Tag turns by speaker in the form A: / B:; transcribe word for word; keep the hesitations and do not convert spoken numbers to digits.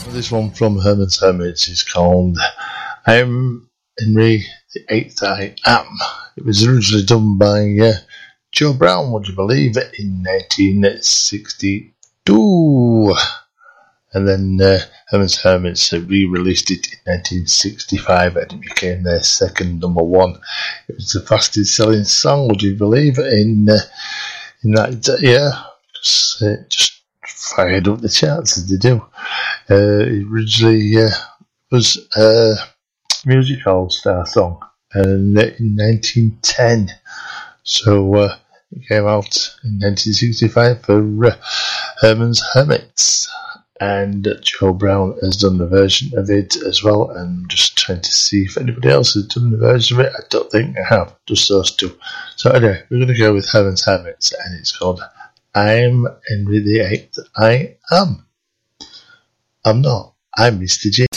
A: This one from Herman's Hermits is called I'm Henry the Eighth I Am. It was originally done by uh, Joe Brown, would you believe it, in nineteen sixty-two. And then uh, Herman's Hermits uh, re-released it in nineteen sixty-five and it became their second number one. It was the fastest selling song, would you believe it, in, uh, in that year. Just, uh, just fired up the charts as they do. Uh, it originally uh, was a Music All Star song and in nineteen ten. So uh, it came out in nineteen sixty-five for uh, Herman's Hermits. And Joe Brown has done the version of it as well. I'm just trying to see if anybody else has done the version of it. I don't think I have, just those two. So anyway, we're going to go with Herman's Hermits, and it's called I'm Henry the Eighth I Am. I'm not. I'm Mister J.